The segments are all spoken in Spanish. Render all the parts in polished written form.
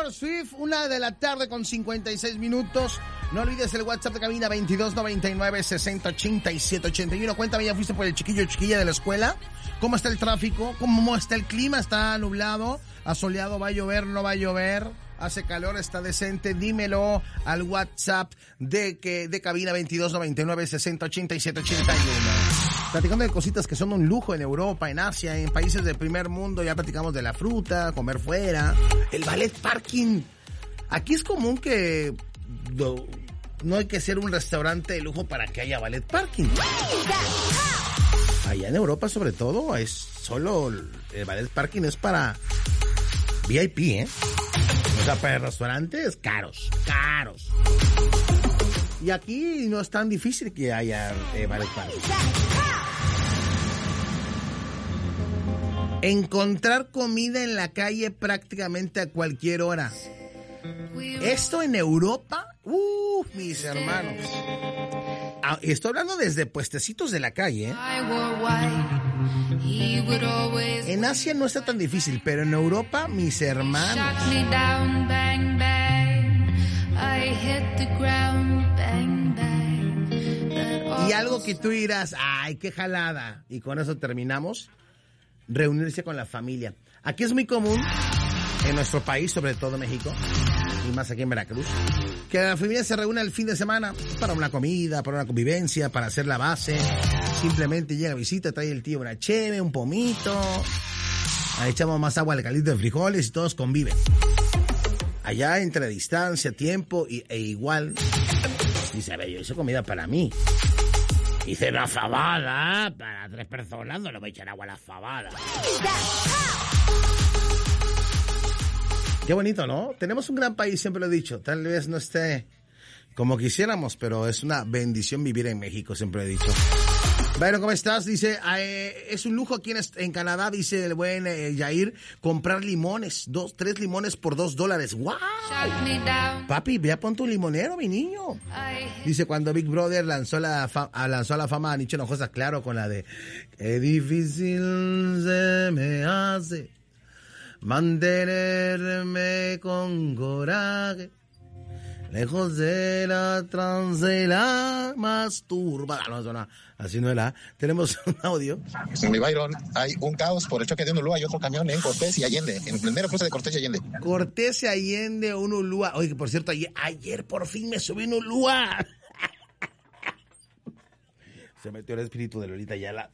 Taylor Swift, 1:56 p.m. No olvides el WhatsApp de cabina 2299-608781. Cuéntame, ¿ya fuiste por el chiquillo o chiquilla de la escuela? ¿Cómo está el tráfico? ¿Cómo está el clima? ¿Está nublado? ¿Asoleado? ¿Va a llover? ¿No va a llover? ¿Hace calor? ¿Está decente? Dímelo al WhatsApp de cabina 2299-608781. Platicando de cositas que son un lujo en Europa, en Asia, en países del primer mundo. Ya platicamos de la fruta, comer fuera, el ballet parking. Aquí es común que no hay que ser un restaurante de lujo para que haya ballet parking. Allá en Europa, sobre todo, es solo el ballet parking es para VIP, ¿eh? O sea, para restaurantes caros. Y aquí no es tan difícil que haya ballet parking. Encontrar comida en la calle prácticamente a cualquier hora. Esto en Europa, mis hermanos. Estoy hablando desde puestecitos de la calle, ¿eh? En Asia no está tan difícil, pero en Europa, mis hermanos. Y algo que tú dirás, ay, qué jalada. Y con eso terminamos. Reunirse con la familia. Aquí es muy común, en nuestro país, sobre todo México, y más aquí en Veracruz, que la familia se reúne el fin de semana para una comida, para una convivencia, para hacer la base. Simplemente llega a visita, trae el tío una cheve, un pomito, ahí echamos más agua al caldito de frijoles y todos conviven. Allá entre distancia, tiempo e igual. Dice, a ver, yo hice comida para mí. Hice una fabada para 3 personas, no le voy a echar agua a la fabada. Qué bonito, ¿no? Tenemos un gran país, siempre lo he dicho. Tal vez no esté como quisiéramos, pero es una bendición vivir en México, siempre he dicho. Bueno, ¿cómo estás? Dice, es un lujo aquí en Canadá, dice el buen Yair, comprar limones, 3 limones por $2. ¡Wow! Papi, ve a pon tu limonero, mi niño. Dice, cuando Big Brother lanzó a la fama a Nicho Hinojosa, claro, con la de qué difícil se me hace mantenerme con coraje lejos de la trance y la masturba. No, así no era. Tenemos un audio. En mi Byron hay un caos por el choque de un Ulúa y otro camión en Cortés y Allende, en el primer cruce de Cortés y Allende. Cortés y Allende, un Ulúa. Oye, por cierto, ayer por fin me subí un Ulúa. Se metió el espíritu de Lolita Ayala.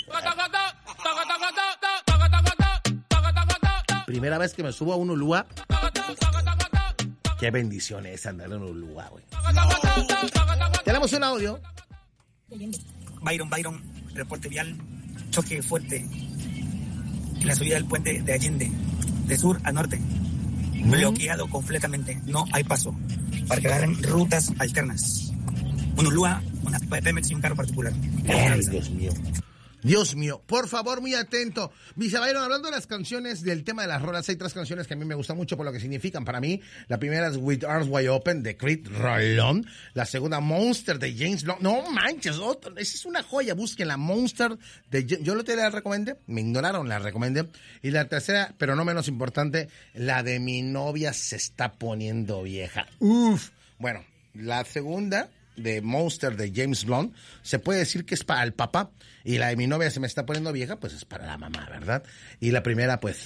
Primera vez que me subo a un Ulúa. Qué bendición es andar en Ulúa, güey. Tenemos un audio. Byron, reporte vial, choque fuerte en la subida del puente de Allende, de sur a norte, bloqueado completamente, no hay paso, para que agarren rutas alternas. Un Ulúa, una Pemex y un carro particular. Ay, Dios mío, por favor, muy atento. Dice Byron, hablando de las canciones, del tema de las rolas, hay 3 canciones que a mí me gustan mucho por lo que significan para mí. La primera es With Arms Wide Open, de Creed Rolón. La segunda, Monster, de James Blunt. No manches, esa es una joya, busquen la Monster de yo lo te la recomendé, me ignoraron, la recomendé. Y la tercera, pero no menos importante, la de Mi novia se está poniendo vieja. Uf. Bueno, la segunda, de Monster de James Blunt, se puede decir que es para el papá, y la de Mi novia se me está poniendo vieja, pues es para la mamá, ¿verdad? Y la primera, pues